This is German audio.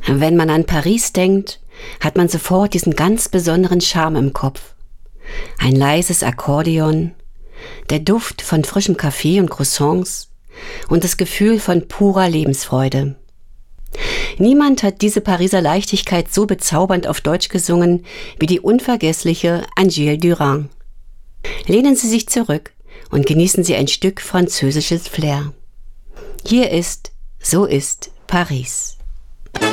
Wenn man an Paris denkt, hat man sofort diesen ganz besonderen Charme im Kopf. Ein leises Akkordeon, der Duft von frischem Kaffee und Croissants und das Gefühl von purer Lebensfreude. Niemand hat diese Pariser Leichtigkeit so bezaubernd auf Deutsch gesungen wie die unvergessliche Angèle Durand. Lehnen Sie sich zurück und genießen Sie ein Stück französisches Flair. Hier ist So ist Paris.